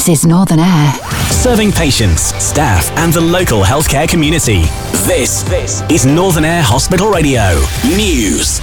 This is Northern Air. Serving patients, staff and the local healthcare community. This is Northern Air Hospital Radio. News.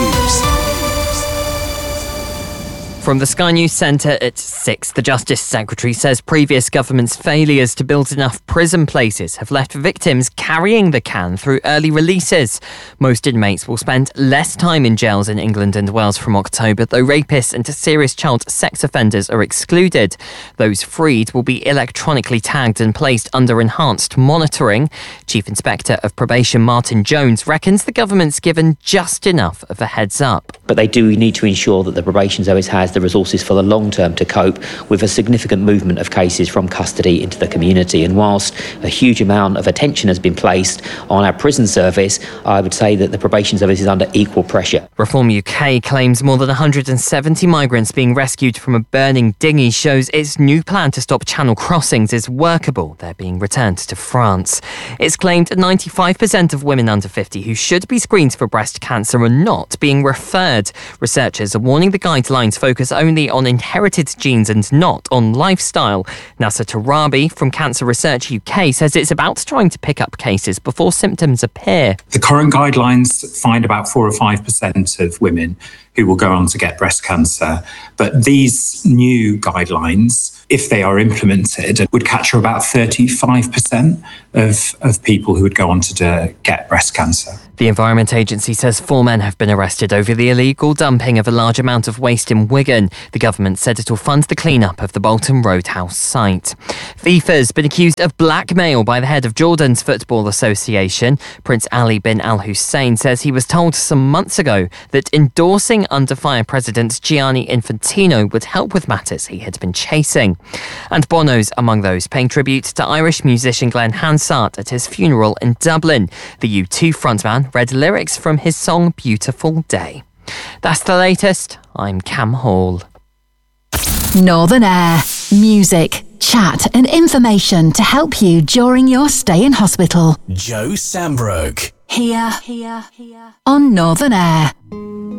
From the Sky News Centre at 6, the Justice Secretary says previous government's failures to build enough prison places have left victims carrying the can through early releases. Most inmates will spend less time in jails in England and Wales from October, though rapists and serious child sex offenders are excluded. Those freed will be electronically tagged and placed under enhanced monitoring. Chief Inspector of Probation Martin Jones reckons the government's given just enough of a heads up. But they do need to ensure that the Probation Service has the resources for the long term to cope with a significant movement of cases from custody into the community. And whilst a huge amount of attention has been placed on our prison service, I would say that the Probation Service is under equal pressure. Reform UK claims more than 170 migrants being rescued from a burning dinghy shows its new plan to stop channel crossings is workable. They're being returned to France. It's claimed 95% of women under 50 who should be screened for breast cancer are not being referred. Researchers are warning the guidelines focus only on inherited genes and not on lifestyle. Nasser Tarabi from Cancer Research UK says it's about trying to pick up cases before symptoms appear. The current guidelines find about 4 or 5% of women who will go on to get breast cancer. But these new guidelines, if they are implemented, would capture about 35% of people who would go on to get breast cancer. The Environment Agency says 4 men have been arrested over the illegal dumping of a large amount of waste in Wigan. The government said it will fund the clean-up of the Bolton Roadhouse site. FIFA's been accused of blackmail by the head of Jordan's Football Association. Prince Ali bin Al Hussein says he was told some months ago that endorsing under fire President Gianni Infantino would help with matters he had been chasing. And Bono's among those paying tribute to Irish musician Glenn Hansard at his funeral in Dublin. The U2 frontman read lyrics from his song Beautiful Day. That's the latest. I'm Cam Hall. Northern Air. Music, chat and information to help you during your stay in hospital. Joe Sambrook. Here on Northern Air.